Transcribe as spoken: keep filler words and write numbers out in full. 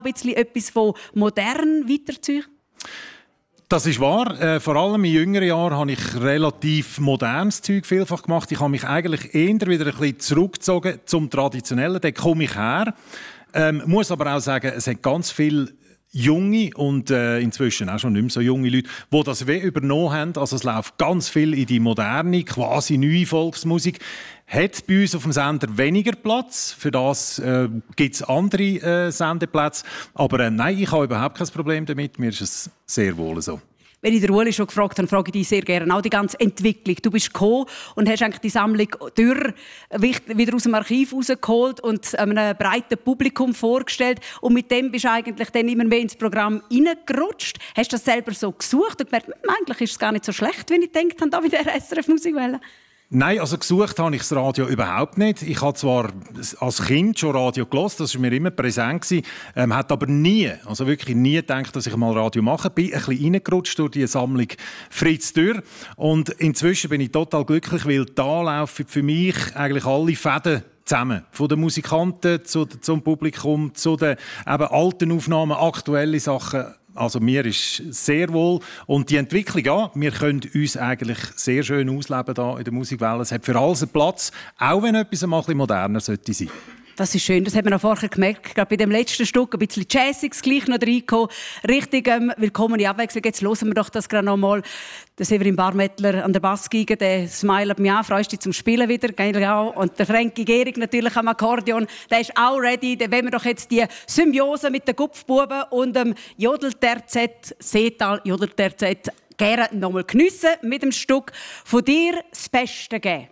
ein bisschen etwas von modern weiterziehen? Das ist wahr. Äh, vor allem in jüngeren Jahren habe ich relativ modernes Zeug vielfach gemacht. Ich habe mich eigentlich eher wieder ein bisschen zurückgezogen zum Traditionellen. Da komme ich her. Ähm, muss aber auch sagen, es hat ganz viel junge und äh, inzwischen auch schon nicht mehr so junge Leute, die das wie übernommen haben. Also es läuft ganz viel in die moderne, quasi neue Volksmusik. Hat bei uns auf dem Sender weniger Platz. Für das äh, gibt es andere äh, Sendeplätze. Aber äh, nein, ich habe überhaupt kein Problem damit. Mir ist es sehr wohl so. Wenn ich den Ueli schon gefragt habe, frage ich dich sehr gerne auch die ganze Entwicklung. Du bist gekommen und hast eigentlich die Sammlung durch wieder aus dem Archiv rausgeholt und einem breiten Publikum vorgestellt. Und mit dem bist du eigentlich dann immer mehr ins Programm reingerutscht. Hast du das selber so gesucht und gemerkt, eigentlich ist es gar nicht so schlecht, wie ich gedacht habe, da mit der S R F Musikwelle? Nein, also gesucht habe ich das Radio überhaupt nicht. Ich habe zwar als Kind schon Radio gehört, das war mir immer präsent gewesen, ähm, hat aber nie, also wirklich nie gedacht, dass ich mal Radio mache. Bin ein bisschen reingerutscht durch die Sammlung Fritz Dürr und inzwischen bin ich total glücklich, weil da laufen für mich eigentlich alle Fäden zusammen. Von den Musikanten zu, zum Publikum, zu den eben alten Aufnahmen, aktuelle Sachen. Also mir ist sehr wohl. Und die Entwicklung, ja, wir können uns eigentlich sehr schön ausleben da in der Musikwelle. Es hat für alles einen Platz, auch wenn etwas mal ein bisschen moderner sollte sein. Das ist schön, das hat man auch vorher gemerkt. Gerade bei dem letzten Stück ein bisschen Jazziges gleich noch reingekommen. Richtig ähm, willkommene Abwechslung. Jetzt hören wir doch das gerade noch mal. Der Severin Barmettler an der Bassgeige, der smilet mich an, freust dich zum Spielen wieder. Genau. Und der Frankie Gehrig natürlich am Akkordeon, der ist auch ready. Dann wollen wir doch jetzt die Symbiose mit den Gupfbuben und dem Jodelterzett, Seetal Jodelterzett, gerne noch mal geniessen mit dem Stück von dir das Beste geben.